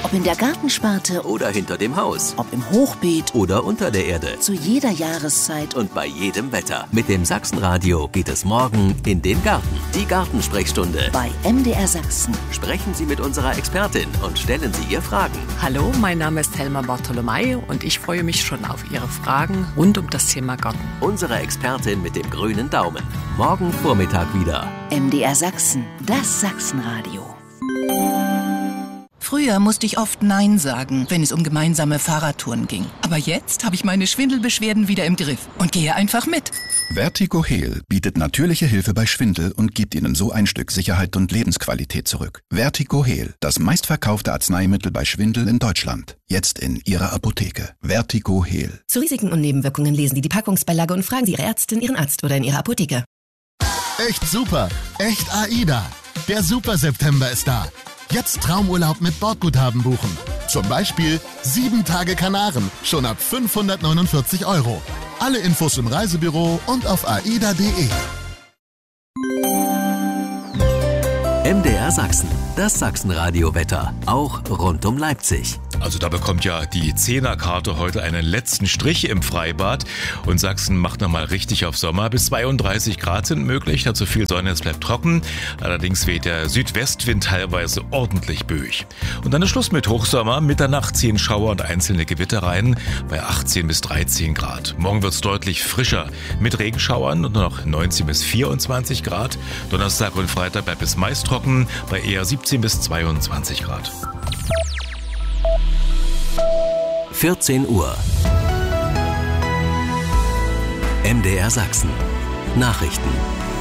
Ob in der Gartensparte oder hinter dem Haus. Ob im Hochbeet oder unter der Erde. Zu jeder Jahreszeit und bei jedem Wetter. Mit dem Sachsenradio geht es morgen in den Garten. Die Gartensprechstunde. Bei MDR Sachsen. Sprechen Sie mit unserer Expertin und stellen Sie ihr Fragen. Hallo, mein Name ist Helma Bartholomei und ich freue mich schon auf Ihre Fragen rund um das Thema Garten. Unsere Expertin mit dem grünen Daumen. Morgen Vormittag wieder. MDR Sachsen, das Sachsenradio. Früher musste ich oft Nein sagen, wenn es um gemeinsame Fahrradtouren ging. Aber jetzt habe ich meine Schwindelbeschwerden wieder im Griff und gehe einfach mit. Vertigo-Heal bietet natürliche Hilfe bei Schwindel und gibt Ihnen so ein Stück Sicherheit und Lebensqualität zurück. Vertigo-Heal, das meistverkaufte Arzneimittel bei Schwindel in Deutschland. Jetzt in Ihrer Apotheke. Vertigo-Heal. Zu Risiken und Nebenwirkungen lesen Sie die Packungsbeilage und fragen Sie Ihre Ärztin, Ihren Arzt oder in Ihrer Apotheke. Echt super, echt AIDA. Der Super-September ist da. Jetzt Traumurlaub mit Bordguthaben buchen. Zum Beispiel 7 Tage Kanaren, schon ab 549 €. Alle Infos im Reisebüro und auf aida.de. MDR Sachsen, das Sachsenradio-Wetter, auch rund um Leipzig. Also da bekommt ja die 10er-Karte heute einen letzten Strich im Freibad und Sachsen macht nochmal richtig auf Sommer. Bis 32 Grad sind möglich, dazu viel Sonne, es bleibt trocken. Allerdings weht der Südwestwind teilweise ordentlich böig. Und dann ist Schluss mit Hochsommer, Mitternacht ziehen Schauer und einzelne Gewitter rein bei 18 bis 13 Grad. Morgen wird es deutlich frischer mit Regenschauern und nur noch 19 bis 24 Grad. Donnerstag und Freitag bleibt es meist trocken bei eher 17 bis 22 Grad. 14 Uhr. MDR Sachsen. Nachrichten.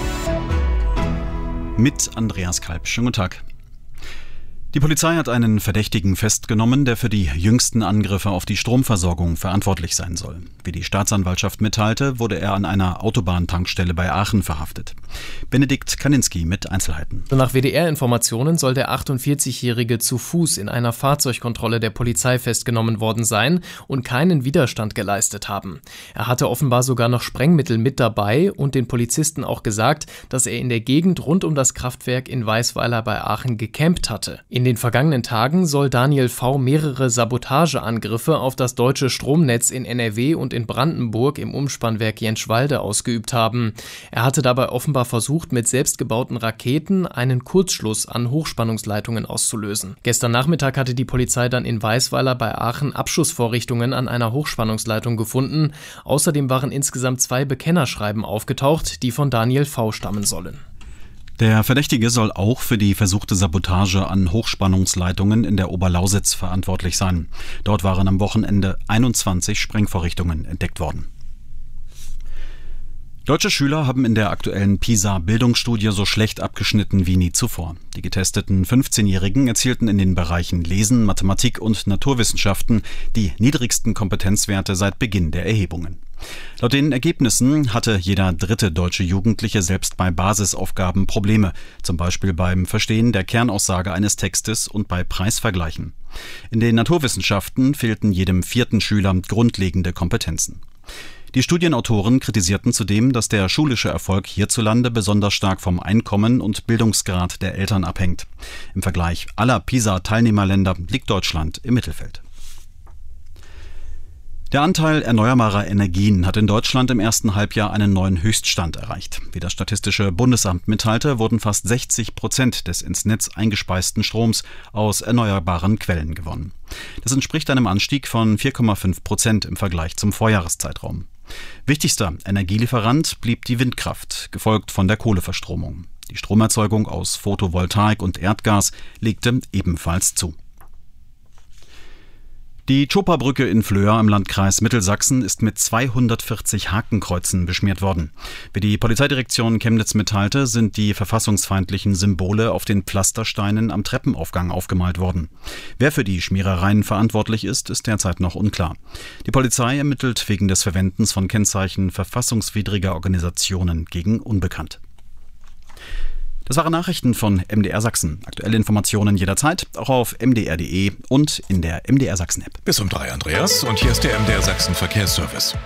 Mit Andreas Kalb. Schönen guten Tag. Die Polizei hat einen Verdächtigen festgenommen, der für die jüngsten Angriffe auf die Stromversorgung verantwortlich sein soll. Wie die Staatsanwaltschaft mitteilte, wurde er an einer Autobahntankstelle bei Aachen verhaftet. Benedikt Kaninski mit Einzelheiten. Nach WDR-Informationen soll der 48-Jährige zu Fuß in einer Fahrzeugkontrolle der Polizei festgenommen worden sein und keinen Widerstand geleistet haben. Er hatte offenbar sogar noch Sprengmittel mit dabei und den Polizisten auch gesagt, dass er in der Gegend rund um das Kraftwerk in Weisweiler bei Aachen gecampt hatte. In den vergangenen Tagen soll Daniel V. mehrere Sabotageangriffe auf das deutsche Stromnetz in NRW und in Brandenburg im Umspannwerk Jenschwalde ausgeübt haben. Er hatte dabei offenbar versucht, mit selbstgebauten Raketen einen Kurzschluss an Hochspannungsleitungen auszulösen. Gestern Nachmittag hatte die Polizei dann in Weisweiler bei Aachen Abschussvorrichtungen an einer Hochspannungsleitung gefunden. Außerdem waren insgesamt 2 Bekennerschreiben aufgetaucht, die von Daniel V. stammen sollen. Der Verdächtige soll auch für die versuchte Sabotage an Hochspannungsleitungen in der Oberlausitz verantwortlich sein. Dort waren am Wochenende 21 Sprengvorrichtungen entdeckt worden. Deutsche Schüler haben in der aktuellen PISA-Bildungsstudie so schlecht abgeschnitten wie nie zuvor. Die getesteten 15-Jährigen erzielten in den Bereichen Lesen, Mathematik und Naturwissenschaften die niedrigsten Kompetenzwerte seit Beginn der Erhebungen. Laut den Ergebnissen hatte jeder dritte deutsche Jugendliche selbst bei Basisaufgaben Probleme, zum Beispiel beim Verstehen der Kernaussage eines Textes und bei Preisvergleichen. In den Naturwissenschaften fehlten jedem 4. Schüler grundlegende Kompetenzen. Die Studienautoren kritisierten zudem, dass der schulische Erfolg hierzulande besonders stark vom Einkommen und Bildungsgrad der Eltern abhängt. Im Vergleich aller PISA-Teilnehmerländer liegt Deutschland im Mittelfeld. Der Anteil erneuerbarer Energien hat in Deutschland im ersten Halbjahr einen neuen Höchststand erreicht. Wie das Statistische Bundesamt mitteilte, wurden fast 60% des ins Netz eingespeisten Stroms aus erneuerbaren Quellen gewonnen. Das entspricht einem Anstieg von 4,5% im Vergleich zum Vorjahreszeitraum. Wichtigster Energielieferant blieb die Windkraft, gefolgt von der Kohleverstromung. Die Stromerzeugung aus Photovoltaik und Erdgas legte ebenfalls zu. Die Tschopa-Brücke in Flöa im Landkreis Mittelsachsen ist mit 240 Hakenkreuzen beschmiert worden. Wie die Polizeidirektion Chemnitz mitteilte, sind die verfassungsfeindlichen Symbole auf den Pflastersteinen am Treppenaufgang aufgemalt worden. Wer für die Schmierereien verantwortlich ist, ist derzeit noch unklar. Die Polizei ermittelt wegen des Verwendens von Kennzeichen verfassungswidriger Organisationen gegen Unbekannt. Das waren Nachrichten von MDR Sachsen. Aktuelle Informationen jederzeit, auch auf mdr.de und in der MDR Sachsen App. Bis um 3, Andreas. Und hier ist der MDR Sachsen Verkehrsservice.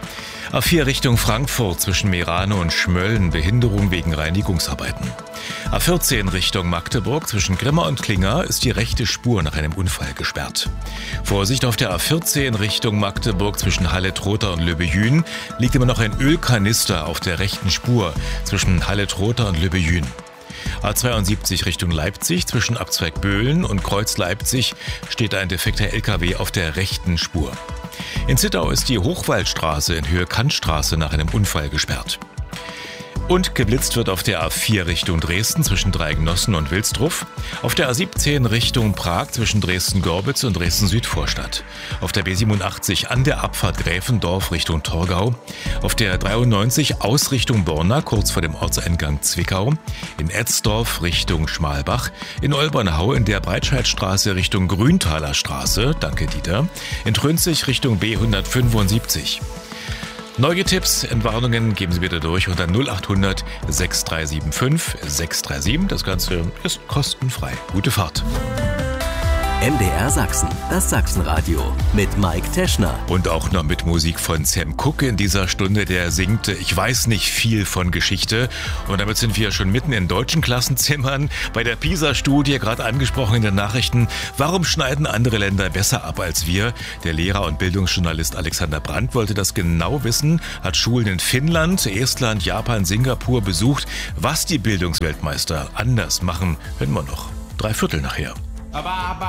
A4 Richtung Frankfurt zwischen Meerane und Schmölln, Behinderung wegen Reinigungsarbeiten. A14 Richtung Magdeburg zwischen Grimma und Klinger ist die rechte Spur nach einem Unfall gesperrt. Vorsicht auf der A14 Richtung Magdeburg zwischen Halle-Trotha und Löbejün liegt immer noch ein Ölkanister auf der rechten Spur zwischen Halle-Trotha und Löbejün. A72 Richtung Leipzig zwischen Abzweig-Böhlen und Kreuz Leipzig steht ein defekter LKW auf der rechten Spur. In Zittau ist die Hochwaldstraße in Höhe Kantstraße nach einem Unfall gesperrt. Und geblitzt wird auf der A4 Richtung Dresden zwischen Dreigenossen und Wilsdruff, auf der A17 Richtung Prag zwischen Dresden-Gorbitz und Dresden-Südvorstadt, auf der B87 an der Abfahrt Gräfendorf Richtung Torgau, auf der 93 aus Richtung Borna kurz vor dem Ortseingang Zwickau, in Etzdorf Richtung Schmalbach, in Olbernhau in der Breitscheidstraße Richtung Grüntaler Straße, danke Dieter, in Trönzig Richtung B175. Neue Tipps, Entwarnungen geben Sie bitte durch unter 0800 6375 637. Das Ganze ist kostenfrei. Gute Fahrt. MDR Sachsen, das Sachsenradio mit Mike Teschner. Und auch noch mit Musik von Sam Cooke in dieser Stunde, der singt Ich weiß nicht viel von Geschichte. Und damit sind wir schon mitten in deutschen Klassenzimmern. Bei der PISA-Studie, gerade angesprochen in den Nachrichten, warum schneiden andere Länder besser ab als wir? Der Lehrer und Bildungsjournalist Alexander Brandt wollte das genau wissen, hat Schulen in Finnland, Estland, Japan, Singapur besucht. Was die Bildungsweltmeister anders machen, hören wir noch. 3/4 nachher.